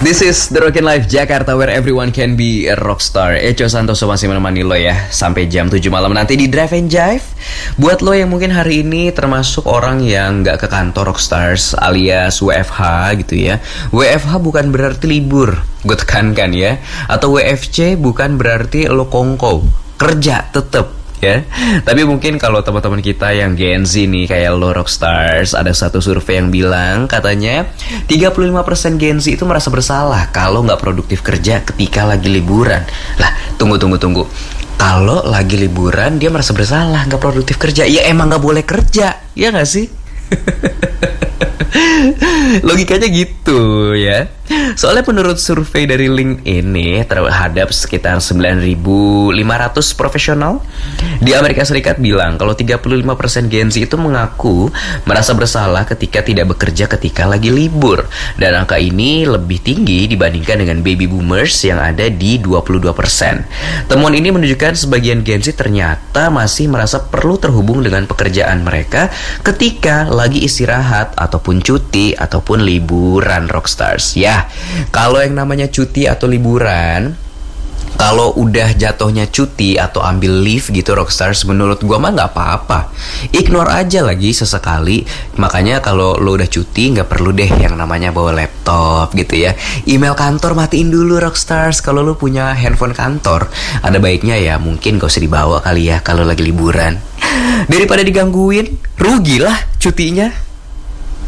This is The Rockin' Life Jakarta, where everyone can be a rockstar. Echo Santoso masih menemani lo ya sampai jam 7 malam nanti di Drive and Jive. Buat lo yang mungkin hari ini termasuk orang yang gak ke kantor rockstars alias WFH gitu ya. WFH bukan berarti libur, gue tekankan ya. Atau WFC bukan berarti lo kongko, kerja tetep ya. Tapi mungkin kalau teman-teman kita yang Gen Z nih kayak lo rockstars, ada satu survei yang bilang katanya 35% Gen Z itu merasa bersalah kalau nggak produktif kerja ketika lagi liburan. Lah, tunggu. Kalau lagi liburan dia merasa bersalah nggak produktif kerja, ya emang nggak boleh kerja, ya nggak sih? Logikanya gitu ya. Soalnya menurut survei dari LinkedIn nih terhadap sekitar 9.500 profesional di Amerika Serikat bilang kalau 35% Gen Z itu mengaku merasa bersalah ketika tidak bekerja ketika lagi libur. Dan angka ini lebih tinggi dibandingkan dengan baby boomers yang ada di 22%. Temuan ini menunjukkan sebagian Gen Z ternyata masih merasa perlu terhubung dengan pekerjaan mereka ketika lagi istirahat ataupun cuti ataupun liburan rockstars. Ya, kalau yang namanya cuti atau liburan, kalau udah jatuhnya cuti atau ambil leave gitu rockstars, menurut gua mah nggak apa-apa. Ignore aja lagi sesekali. Makanya kalau lo udah cuti nggak perlu deh yang namanya bawa laptop gitu ya. Email kantor matiin dulu rockstars. Kalau lo punya handphone kantor, ada baiknya ya mungkin gak usah dibawa kali ya kalau lagi liburan. Daripada digangguin, rugilah cutinya.